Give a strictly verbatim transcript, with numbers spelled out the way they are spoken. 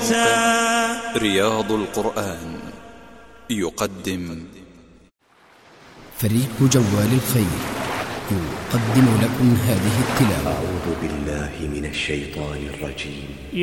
موسى. رياض القرآن يقدم فريق جوال الخير يقدم لكم هذه التلاوة. أعوذ بالله من الشيطان الرجيم.